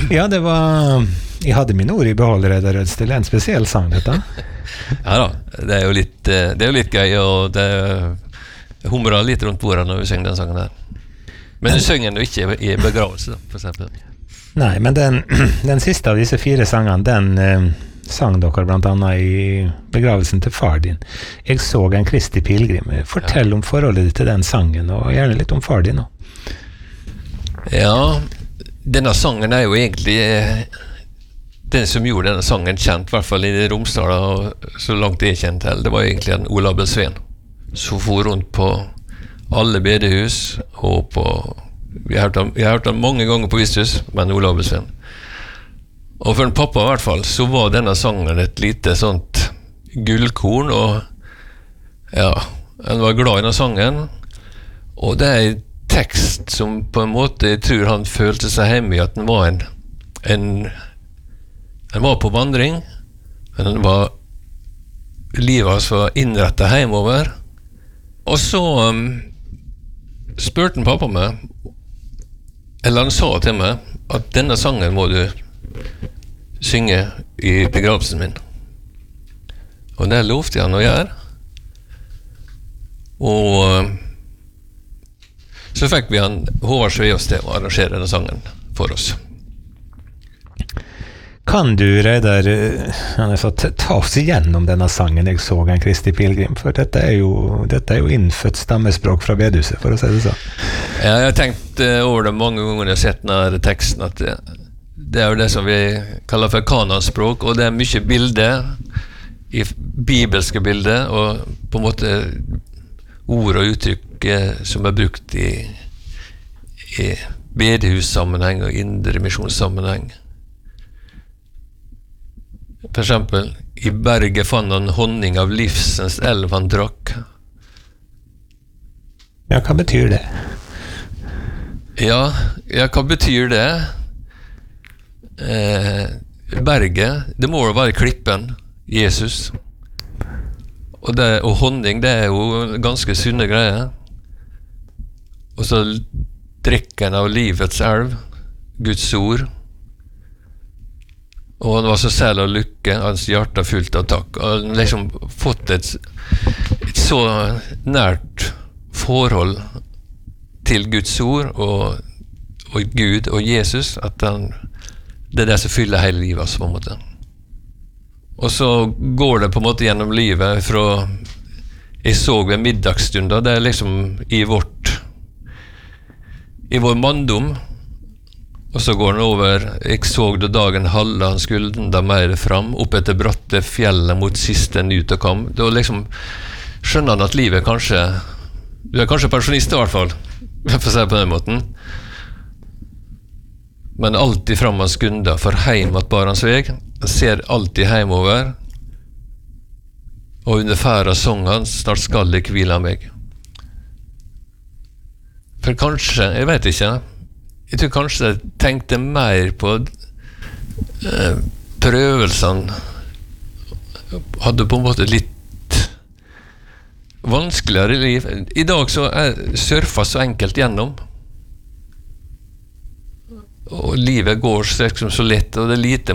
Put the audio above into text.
Ja, det var... Jeg hadde mine ord i behold, Reidar Rødstil. En spesiell sang, dette. Ja da, det er jo litt gøy, og det humrer litt rundt bordet når vi synger den sangen der. Men du synger den jo ikke i begravelse, for eksempel. Nei, men den siste av disse 4 sangene, den sang dere blant annet i begravelsen til far din. Jeg så en Kristi pilgrim. Fortell om forholdet ditt til den sangen, og gjerne litt om far din også. Ja, denne sangen er jo egentlig den som gjorde denne sangen kjent, i hvert fall i Romsdala, og så langt jeg kjent til, det var egentlig en Ola Belsveen, som for rundt på alle bedehus, og på jeg har hørt den mange ganger på Visthus, men Ola Belsveen. Og for en pappa i hvert fall, så var denne sangen et lite sånt gullkorn, og ja, han var glad i denne sangen, og det er en tekst som på en måte, jeg tror han følte seg hjemme i, at den var han var på vandring, men han var livet hans var innrettet hjemover, og så spurte han pappa meg, eller han sa til meg, at denne sangen må du synge i begravelsen min. Og det lovte han å gjøre. Og så fikk vi han Håvard Sveås til å arrangere denne sangen for oss. Kan du, Reidar, ta oss igjennom denne sangen Jeg så en Kristi pilgrim, for dette er jo innfødt stammespråk fra bedehuset, for å si det sånn. Ja, jeg har tenkt over det mange ganger når jeg har sett denne teksten, at det er jo det som vi kaller for kanonspråk, og det er mye bilder, i bibelske bilder, og på en måte ord og uttrykk som er brukt i bedehussammenheng og indre misjonssammenheng. For eksempel, i berget fann han honning av livsens elv han drakk. Ja, hva betyr det? Ja, hva betyr det? Berget, det må jo være klippen, Jesus. Og honning, det er jo ganske sunne greier. Og så drikken av livets elv, Guds ord. Og han var så selv av lykke, hans hjerte fullt av takk. Og han liksom fått et så nært forhold til Guds ord og Gud og Jesus, at det er det som fyller hele livet, altså, på en måte. Og så går det på en måte gjennom livet fra jeg så ved middagsstunder, det er liksom i vår manndom. Og så går han over, jeg så da dagen halve, han skulle da mer fram, opp etter bratte fjellet mot siste ut og kam. Da liksom skjønner han at livet kanskje, du er kanskje pensjonist i hvert fall, for å si på den måten. Men alltid fram han skunda, for heim at bare hans veg, han ser alltid heimover, og under færa sang han, snart skal jeg hvile meg. For kanskje, jeg vet ikke, jeg tror kanskje jeg tenkte mer på prøvelsene hadde på en måte litt vanskeligere liv. I dag så surfer så enkelt gjennom, og livet går liksom så lett, og det er lite